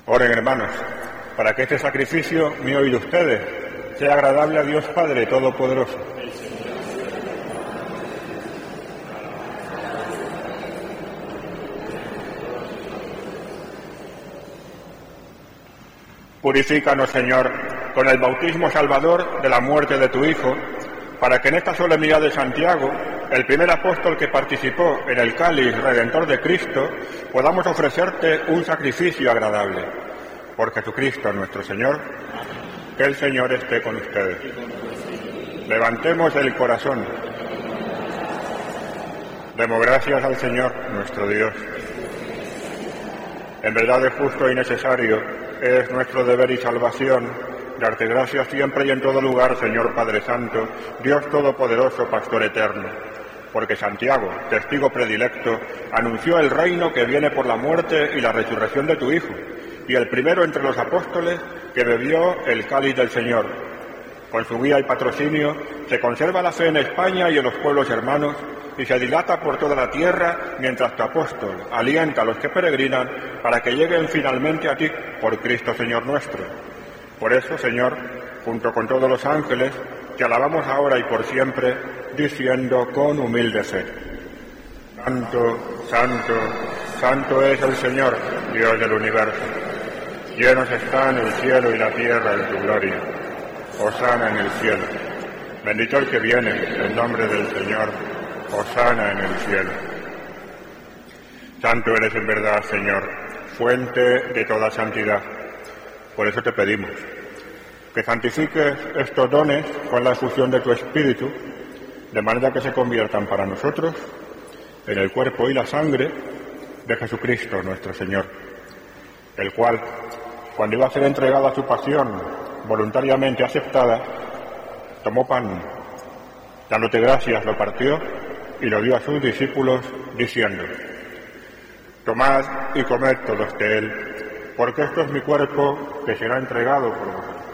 Oren, hermanos, para que este sacrificio mío y de ustedes sea agradable a Dios Padre Todopoderoso. Purifícanos, Señor, con el bautismo salvador de la muerte de tu Hijo, para que en esta solemnidad de Santiago, el primer apóstol que participó en el cáliz redentor de Cristo, podamos ofrecerte un sacrificio agradable. Por Jesucristo nuestro Señor, que el Señor esté con ustedes. Levantemos el corazón. Demos gracias al Señor nuestro Dios. En verdad es justo y necesario, es nuestro deber y salvación, darte gracias siempre y en todo lugar, Señor Padre Santo, Dios Todopoderoso, Pastor eterno, porque Santiago, testigo predilecto, anunció el reino que viene por la muerte y la resurrección de tu Hijo, y el primero entre los apóstoles que bebió el cáliz del Señor. Con su guía y patrocinio se conserva la fe en España y en los pueblos hermanos, y se dilata por toda la tierra, mientras tu apóstol alienta a los que peregrinan para que lleguen finalmente a ti, por Cristo Señor nuestro. Por eso, Señor, junto con todos los ángeles, te alabamos ahora y por siempre, diciendo con humilde fe: Santo, Santo, Santo es el Señor, Dios del universo. Llenos están el cielo y la tierra de tu gloria. Hosana en el cielo. Bendito el que viene en nombre del Señor. Hosana en el cielo. Santo eres en verdad, Señor, fuente de toda santidad. Por eso te pedimos que santifiques estos dones con la efusión de tu Espíritu, de manera que se conviertan para nosotros en el cuerpo y la sangre de Jesucristo nuestro Señor, el cual, cuando iba a ser entregado a su pasión voluntariamente aceptada, tomó pan, dándote gracias, lo partió y lo dio a sus discípulos, diciendo: Tomad y comed todos de él, porque esto es mi cuerpo que será entregado por vosotros.